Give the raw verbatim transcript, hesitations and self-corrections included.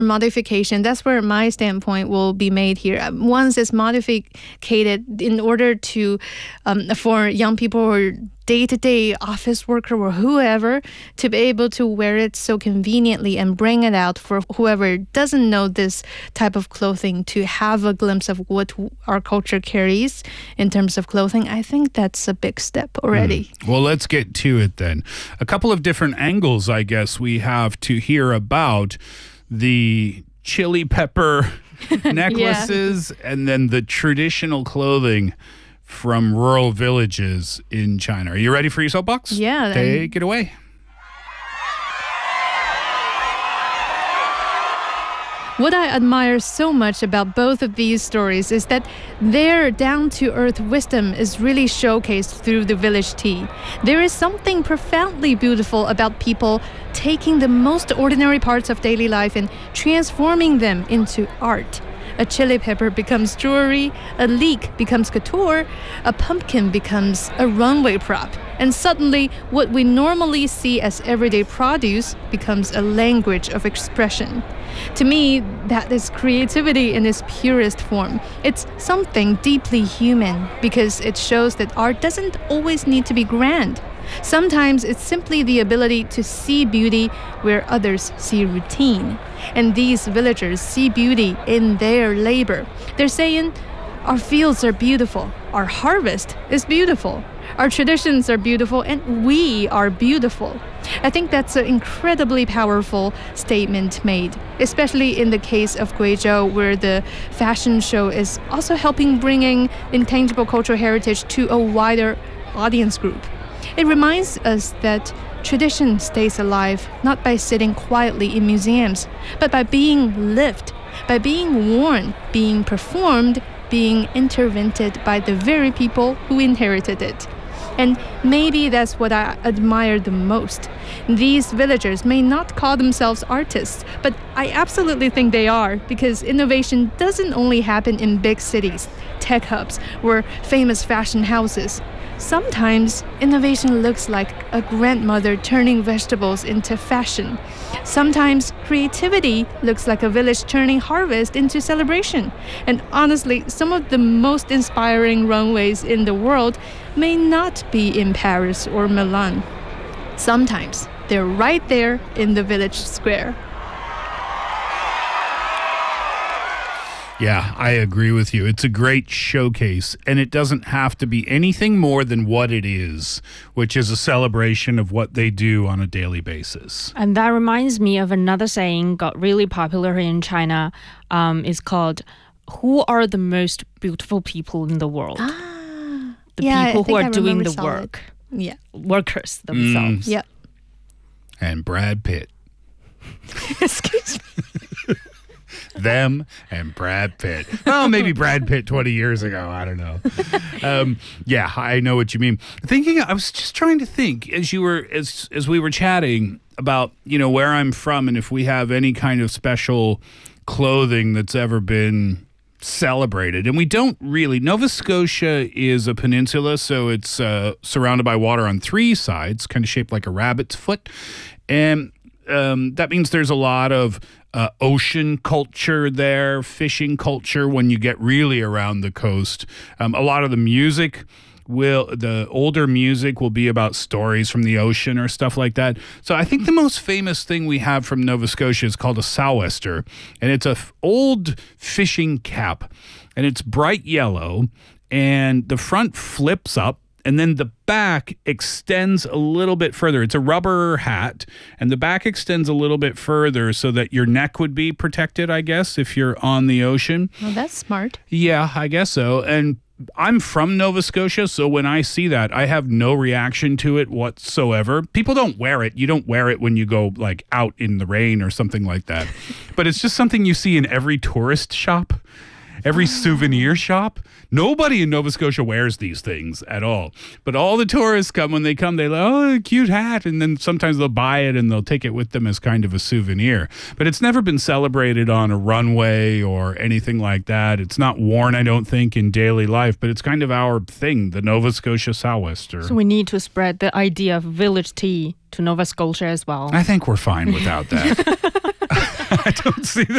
modification. That's where my standpoint will be made here. Once it's modified in order to, um, for young people or day-to-day office worker or whoever to be able to wear it so conveniently and bring it out for whoever doesn't know this type of clothing to have a glimpse of what our culture carries in terms of clothing. I think that's a big step already. Mm. Well, let's get to it then. A couple of different angles, I guess, we have to hear about the chili pepper necklaces yeah. and then the traditional clothing from rural villages in China. Are you ready for your soapbox? Yeah. Take it away. What I admire so much about both of these stories is that their down-to-earth wisdom is really showcased through the village tea. There is something profoundly beautiful about people taking the most ordinary parts of daily life and transforming them into art. A chili pepper becomes jewelry, a leek becomes couture, a pumpkin becomes a runway prop. And suddenly, what we normally see as everyday produce becomes a language of expression. To me, that is creativity in its purest form. It's something deeply human because it shows that art doesn't always need to be grand. Sometimes it's simply the ability to see beauty where others see routine. And these villagers see beauty in their labor. They're saying, our fields are beautiful, our harvest is beautiful, our traditions are beautiful, and we are beautiful. I think that's an incredibly powerful statement made, especially in the case of Guizhou, where the fashion show is also helping bringing intangible cultural heritage to a wider audience group. It reminds us that tradition stays alive not by sitting quietly in museums, but by being lived, by being worn, being performed, being intervened by the very people who inherited it. And maybe that's what I admire the most. These villagers may not call themselves artists, but I absolutely think they are, because innovation doesn't only happen in big cities, tech hubs, or famous fashion houses. Sometimes innovation looks like a grandmother turning vegetables into fashion. Sometimes creativity looks like a village turning harvest into celebration. And honestly, some of the most inspiring runways in the world may not be in Paris or Milan. Sometimes they're right there in the village square. Yeah, I agree with you. It's a great showcase, and it doesn't have to be anything more than what it is, which is a celebration of what they do on a daily basis. And that reminds me of another saying got really popular in China. Um, it's called, who are the most beautiful people in the world? Ah, the yeah, people who I are doing the solid. work. Yeah. Workers themselves. Mm. Yep. And Brad Pitt. Excuse me. Them and Brad Pitt. Oh, maybe Brad Pitt twenty years ago. I don't know. Um, yeah, I know what you mean. Thinking, I was just trying to think as you were, as as we were chatting about, you know, where I'm from and if we have any kind of special clothing that's ever been celebrated. And we don't really. Nova Scotia is a peninsula, so it's uh, surrounded by water on three sides, kind of shaped like a rabbit's foot. And um, that means there's a lot of Uh, ocean culture there, fishing culture when you get really around the coast. Um, a lot of the music will, the older music will be about stories from the ocean or stuff like that. So I think the most famous thing we have from Nova Scotia is called a sou'wester, and it's a f- old fishing cap, and it's bright yellow, and the front flips up, and then the back extends a little bit further. It's a rubber hat, and the back extends a little bit further so that your neck would be protected, I guess, if you're on the ocean. Well, that's smart. Yeah, I guess so. And I'm from Nova Scotia, so when I see that, I have no reaction to it whatsoever. People don't wear it. You don't wear it when you go, like, out in the rain or something like that. But it's just something you see in every tourist shop. Every souvenir shop. Nobody in Nova Scotia wears these things at all. But all the tourists come, when they come, they like, oh, cute hat. And then sometimes they'll buy it and they'll take it with them as kind of a souvenir. But it's never been celebrated on a runway or anything like that. It's not worn, I don't think, in daily life. But it's kind of our thing, the Nova Scotia sou'wester. So we need to spread the idea of village tea to Nova Scotia as well. I think we're fine without that. I don't see that.